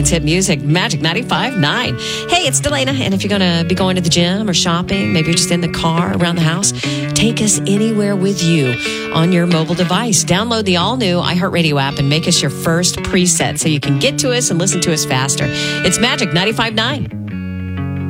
Delane's hit music, Magic 95.9. Hey, it's Delana, and if you're going to be going to the gym or shopping, maybe you're just in the car, around the house, take us anywhere with you on your mobile device. Download the all-new iHeartRadio app and make us your first preset so you can get to us and listen to us faster. It's Magic 95.9.